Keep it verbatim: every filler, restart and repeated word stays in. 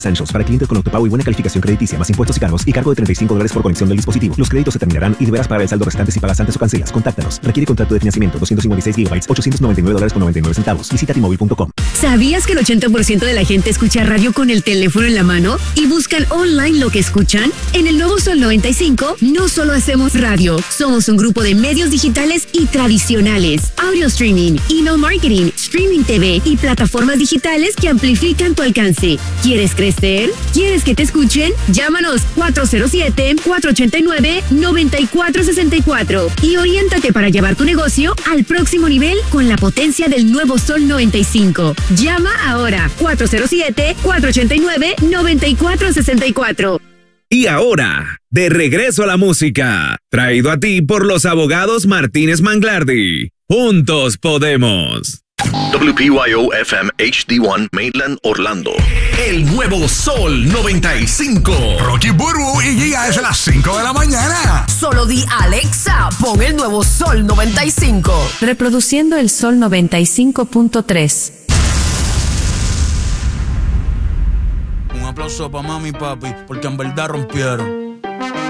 Essentials para clientes con autopago y buena calificación crediticia, más impuestos y cargos y cargo de treinta y cinco dólares por conexión del dispositivo. Los créditos se terminarán y deberás pagar el saldo restante si pagas antes o cancelas. Contáctanos. Requiere contrato de financiamiento doscientos cincuenta y seis gigabytes, ochocientos noventa y nueve dólares con noventa y nueve centavos. Visita T Mobile punto com. ¿Sabías que el ochenta por ciento de la gente escucha radio con el teléfono en la mano y buscan online lo que escuchan? En el nuevo Sol noventa y cinco no solo hacemos radio, somos un grupo de medios digitales y tradicionales, audio streaming, email marketing, streaming T V y plataformas digitales que amplifican tu alcance. ¿Quieres crecer? ¿Quieres que te escuchen? Llámanos cuatro cero siete, cuatro ocho nueve, nueve cuatro seis cuatro y oriéntate para llevar tu negocio al próximo nivel con la potencia del nuevo Sol noventa y cinco. Llama ahora cuatro cero siete, cuatro ocho nueve, nueve cuatro seis cuatro. Y ahora, de regreso a la música, traído a ti por los abogados Martínez Manglardi. Juntos podemos. W P Y O F M H D uno Maitland, Orlando. El nuevo Sol noventa y cinco. Rocky Burbu y Giga es a las cinco de la mañana. Solo di Alexa, pon el nuevo Sol noventa y cinco. Reproduciendo el Sol noventa y cinco punto tres. Un aplauso para mami y papi, porque en verdad rompieron.